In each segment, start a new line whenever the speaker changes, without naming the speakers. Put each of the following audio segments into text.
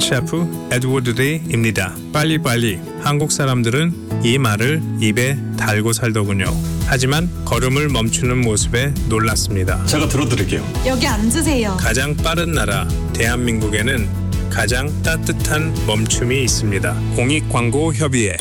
셰프 에드워드 데이입니다. 빨리빨리. 한국 사람들은 이 말을 입에 달고 살더군요. 하지만 걸음을 멈추는 모습에 놀랐습니다.
제가 들어드릴게요.
여기 앉으세요.
가장 빠른 나라 대한민국에는 가장 따뜻한 멈춤이 있습니다. 공익광고협의회.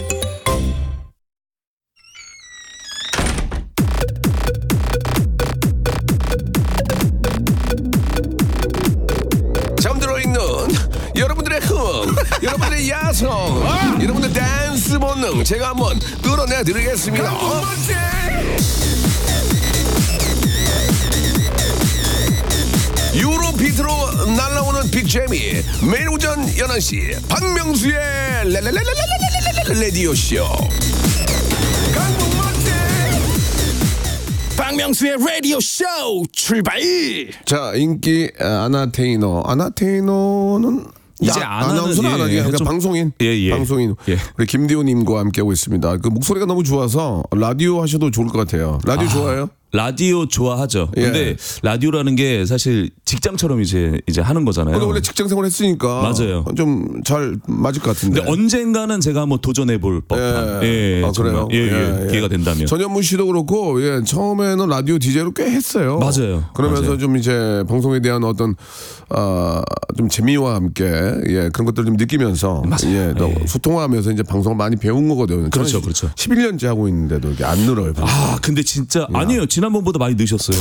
잠들어 있는 여러분들의 흥, 여러분들의 야성, 여러분들의 댄스 본능 제가 한번 끌어내 드리겠습니다. 유로비트로 날아오는 빅재미 매일 오전 11시 박명수의 라디오쇼.
박명수의 라디오 쇼 출발.
자, 인기 아나테이너는
이제
아나운서는 안 하게 그냥 방송인. 방송인. 우리 김디오님과 함께하고 있습니다. 그 목소리가 너무 좋아서 라디오 하셔도 좋을 것 같아요. 라디오 좋아해요?
라디오 좋아하죠. 근데 라디오라는 게 사실 직장처럼 이제 하는 거잖아요.
근데 원래 직장 생활 했으니까
맞아요.
좀 잘 맞을 것 같은데.
근데 언젠가는 제가 한번 도전해 볼 법한.
그래요.
기회가 된다면.
전현무 씨도 그렇고 처음에는 라디오 DJ로 꽤 했어요.
맞아요.
그러면서
맞아요.
좀 이제 방송에 대한 어떤 좀 재미와 함께 그런 것들을 좀 느끼면서 소통하면서 이제 방송을 많이 배운 거거든요.
그렇죠.
11년째 하고 있는데도 이게 안 늘어요.
근데 진짜 아니에요. 지난번보다 많이 늦으셨어요.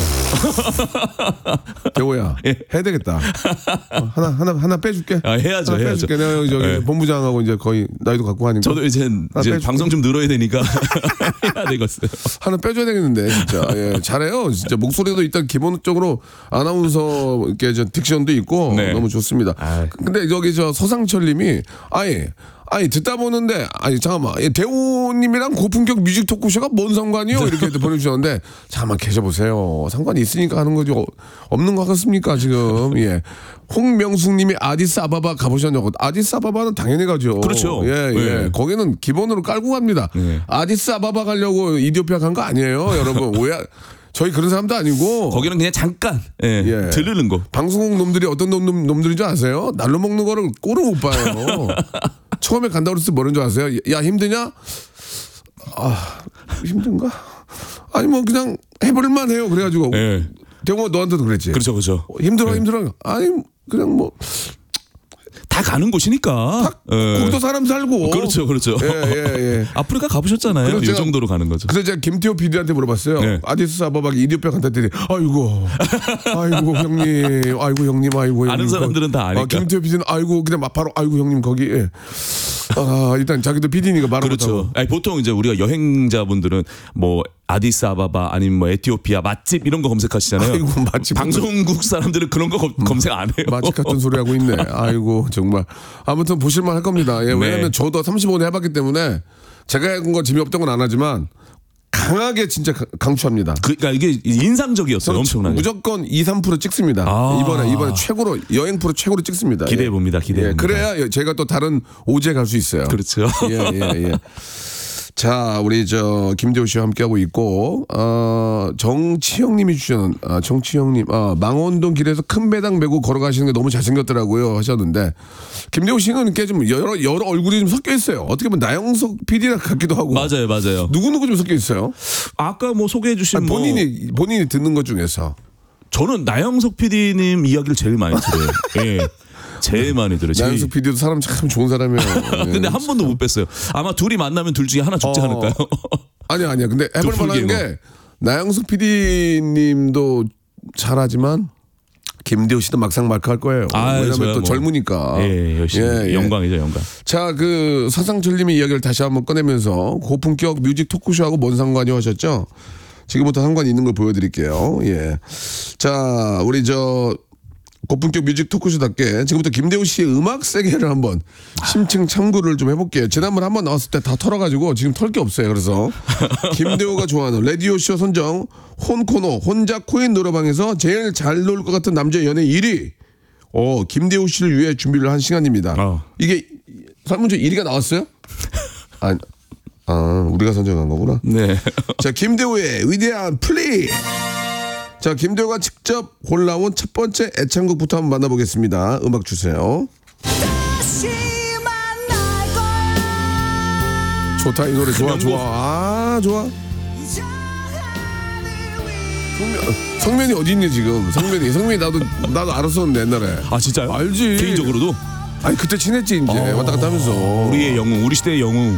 대호야, 해야 되겠다. 하나 빼줄게.
해야죠.
빼줄게. 내가 저기 본부장하고 이제 거의 나이도 갖고 하니까.
저도 이제 방송 좀 늘어야 되니까 해야 되겠어요.
하나 빼줘야 되겠는데 진짜. 잘해요. 진짜 목소리도 일단 기본적으로 아나운서 이렇게 딕션도 있고 너무 좋습니다. 근데 저기 서상철님이 아니 듣다 보는데 잠깐만 대호님이랑 고품격 뮤직 토크쇼가 뭔 상관이요? 이렇게 보내주셨는데 잠깐만 계셔보세요. 상관이 있으니까 하는 거지 없는 것 같습니까 지금? 홍명숙님이 아디스아바바 가보셨냐고. 아디스아바바는 당연히 가죠.
그렇죠.
거기는 기본으로 깔고 갑니다. 아디스아바바 가려고 이디오피아 간 거 아니에요, 여러분. 저희 그런 사람도 아니고
거기는 그냥 잠깐 들르는 거.
방송국 놈들이 어떤 놈들인지 아세요? 날로 먹는 거를 꼴을 못 봐요. 처음에 간다고 그랬을 때 뭐라는 줄 아세요? 야 힘드냐? 힘든가? 아니 뭐 그냥 해볼만 해요. 그래가지고 대웅아 너한테도 그랬지.
그렇죠.
힘들어. 아니 그냥 뭐
다 가는 곳이니까.
거기도 사람 살고.
그렇죠. 아프리카 가보셨잖아요. 이 정도로 가는 거죠.
그래서 제가 김태호 PD한테 물어봤어요. 아디스아바바가 이디오피아 간다 했더니 아이고 형님.
아는 사람들은 다 아니까.
김태호 PD는 그냥 바로 형님 거기. 일단 자기도 PD니까 말을 못하고.
그렇죠. 보통 이제 우리가 여행자분들은 뭐 아디스아바바 아니면 뭐 에티오피아 맛집 이런 거 검색하시잖아요.
맛집.
방송국 사람들은 그런 거 검색 안 해요.
맛집 같은 소리 하고 있네. 정말. 아무튼 보실만 할 겁니다. 왜냐면 저도 35년 해봤기 때문에 제가 해본 거 재미없던 건 안 하지만 강하게 진짜 강추합니다.
그러니까 이게 인상적이었어요. 엄청나게.
무조건 2-3% 찍습니다. 이번에 최고로 여행 프로 최고로 찍습니다.
기대해 봅니다.
그래야 제가 또 다른 오지에 갈 수 있어요.
그렇죠.
자, 우리 김대호 씨와 함께하고 있고 정치형님이 주신 정치형님 망원동 길에서 큰 배당 메고 걸어가시는 게 너무 잘생겼더라고요 하셨는데 김대호 씨는 이렇게 좀 여러 얼굴이 좀 섞여 있어요. 어떻게 보면 나영석 PD랑 같기도 하고.
맞아요.
누구 좀 섞여 있어요?
아까 뭐 소개해주신
본인이 듣는 것 중에서
저는 나영석 PD님 이야기를 제일 많이 들어요. 제일 많이 들어요.
나영석 PD도 사람 참 좋은 사람이에요.
근데 한 번도 못 뵀어요. 아마 둘이 만나면 둘 중에 하나 죽지 않을까요?
아니야. 근데 해볼 만한 게 나영석 PD님도 잘하지만 김대호 씨도 막상 말할 거예요. 왜냐면 또 젊으니까.
열심히. 영광이죠, 영광.
자, 서상철님의 이야기를 다시 한번 꺼내면서 고품격 뮤직 토크쇼하고 뭔 상관이요 하셨죠? 지금부터 상관이 있는 걸 보여드릴게요. 자, 우리 고품격 뮤직 토크쇼답게 지금부터 김대호 씨의 음악 세계를 한번 심층 참고를 좀 해볼게요. 지난번에 한번 나왔을 때 다 털어가지고 지금 털 게 없어요. 그래서 김대호가 좋아하는 라디오쇼 선정 혼코노 혼자 코인 노래방에서 제일 잘 놀 것 같은 남자 연예 1위 김대호 씨를 위해 준비를 한 시간입니다. 이게 설문조 1위가 나왔어요? 우리가 선정한 거구나.
네.
자, 김대호의 위대한 플레이. 자, 김대호가 직접 골라온 첫 번째 애창곡부터 한번 만나보겠습니다. 음악 주세요. 좋다 이 노래 좋아
명곡.
좋아 아 좋아. 성면이 어디 있니 지금? 성면이 나도 알았었는데 옛날에.
아 진짜요?
알지.
개인적으로도
아니 그때 친했지 이제 왔다 갔다 하면서.
우리의 영웅, 우리 시대의 영웅.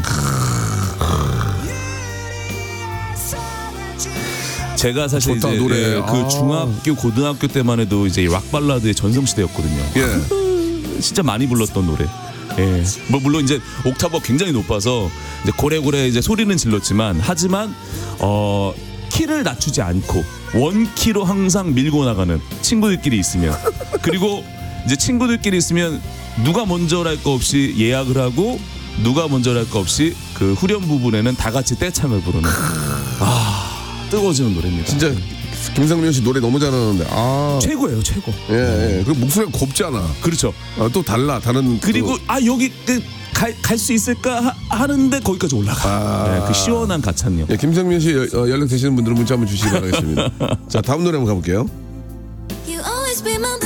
제가 사실
좋다,
이제
노래.
그
아.
중학교, 고등학교 때만 해도 이제 락 발라드의 전성시대였거든요.
예.
진짜 많이 불렀던 노래. 예. 뭐 물론 이제 옥타브가 굉장히 높아서 이제 고래고래 이제 소리는 질렀지만 하지만 키를 낮추지 않고 원키로 항상 밀고 나가는 친구들끼리 있으면 그리고 이제 친구들끼리 있으면 누가 먼저랄 거 없이 예약을 하고 누가 먼저랄 거 없이 그 후렴 부분에는 다 같이 떼창을 부르는 뜨거워지는 노래입니다.
진짜 김상면 씨 노래 너무 잘하는데 아.
최고예요, 최고.
예. 그 목소리가 곱잖아.
그렇죠.
또 달라 다른.
그리고 여기 갈 수 있을까 하는데 거기까지 올라가. 네, 그 시원한 가창력.
예, 김상면 씨 연락 되시는 분들은 문자 한번 주시기 바라겠습니다. 자 다음 노래 한번 가볼게요.
You always be my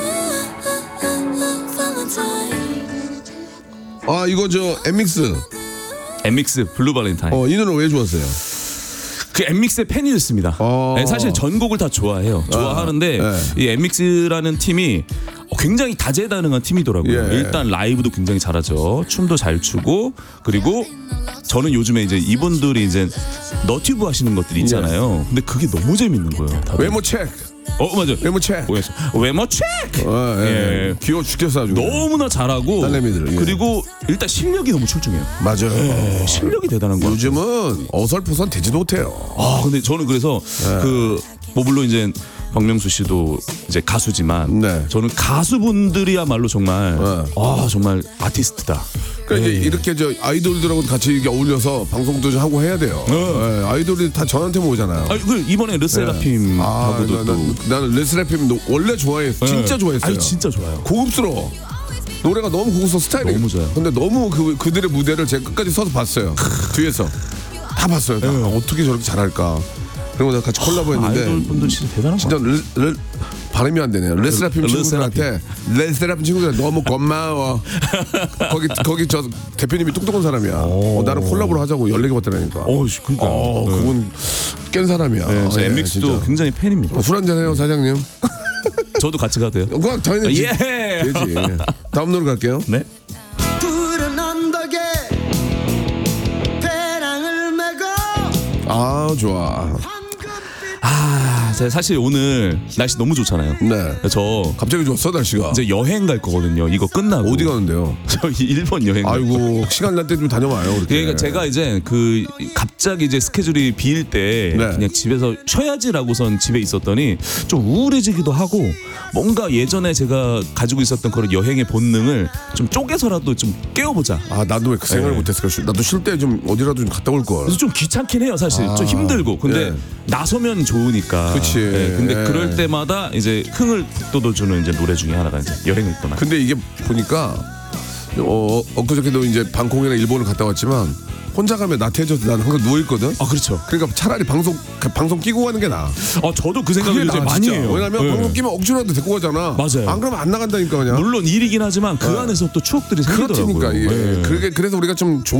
blue Valentine.
아 이거 저 엠믹스.
엠믹스 블루 발렌타인.
이 노래 왜 좋았어요?
그 엠믹스의 팬이었습니다. 네, 사실 전곡을 다 좋아해요. 좋아하는데 이 엠믹스라는 팀이 굉장히 다재다능한 팀이더라고요.
예.
일단 라이브도 굉장히 잘하죠. 춤도 잘 추고 그리고 저는 요즘에 이제 이분들이 이제 너튜브 하시는 것들이 있잖아요. 근데 그게 너무 재밌는 거예요. 다들.
외모 체크.
맞아.
외모 체크.
외모 체크.
예. 귀여워 죽겠어 아주.
너무나 잘하고
딸내미들, 예.
그리고 일단 실력이 너무 출중해요.
맞아요.
실력이 대단한 거예요.
요즘은 어설프선 되지도 못해요.
근데 저는 그래서 뭐 물론 이제 박명수 씨도 이제 가수지만
네.
저는 가수분들이야말로 정말 정말 아티스트다.
그러니까 이제 이렇게 저 아이돌들하고 같이 이렇게 어울려서 방송도 좀 하고 해야 돼요. 예, 아이돌이 다 저한테 오잖아요.
이번에 르세라핌하고도 또
나는 레스라핌 원래 좋아했어. 진짜 좋아했어요.
아니 진짜 좋아요.
고급스러워. 노래가 너무 고급스러워 스타일이.
너무 좋아요.
근데 너무 그들의 무대를 제가 끝까지 서서 봤어요. 뒤에서 다 봤어요. 다. 어떻게 저렇게 잘할까. 그리고 내가 같이 콜라보했는데
아이돌 분들 진짜 대단한 것
진짜
같아요.
발음이 안 되네요. 레스라핌 친구들한테 레스라핌 친구들 너무 고마워. 거기 저 대표님이 똑똑한 사람이야. 나는 콜라보를 하자고 14개 받더라니까.
그러니까
그분 깬 사람이야.
저
예,
엠믹스도
진짜.
굉장히 팬입니다.
술 한잔 해요 사장님.
저도 같이 가도 돼요?
그거 당연히
예.
되지. 다음 노래 갈게요.
네.
푸른 언덕에 배낭을 메고
아 좋아.
제가 사실 오늘 날씨 너무 좋잖아요.
네.
저
갑자기 좋았어 날씨가.
이제 여행 갈 거거든요. 이거 끝나고
어디 가는데요?
저희 일본 여행.
아이고 시간 날 때 좀 다녀와요. 그렇게.
그러니까 제가 이제 갑자기 이제 스케줄이 비일 때
네.
그냥 집에서 쉬어야지라고선 집에 있었더니 좀 우울해지기도 하고 뭔가 예전에 제가 가지고 있었던 그런 여행의 본능을 좀 쪼개서라도 좀 깨워보자.
나도 왜 그 생각을
네.
못했을까? 나도 쉴 때 좀 어디라도 좀 갔다 올 걸.
그래서 좀 귀찮긴 해요 사실. 좀 힘들고 근데
예.
나서면 좋으니까.
그치.
근데
예.
그럴 때마다 이제 흥을 돋워주는 이제 노래 중에 하나가 이제 여행을 떠나.
근데 이게 보니까 엊그저께도 이제 방콕이나 일본을 갔다 왔지만 혼자 가면 나태해져서 나는 항상 누워 있거든.
그렇죠.
그러니까 차라리 방송 끼고 가는 게 나아.
저도 그 생각을
그게
요새
나아,
많이
진짜.
해요.
왜냐면
네.
방송 끼면 억지로라도 데리고 가잖아.
맞아요.
안 그러면 안 나간다니까 그냥.
물론 일이긴 하지만 그 안에서 또 추억들이 생기더라고요.
그렇다니까 이게.
네.
그래서 우리가 좀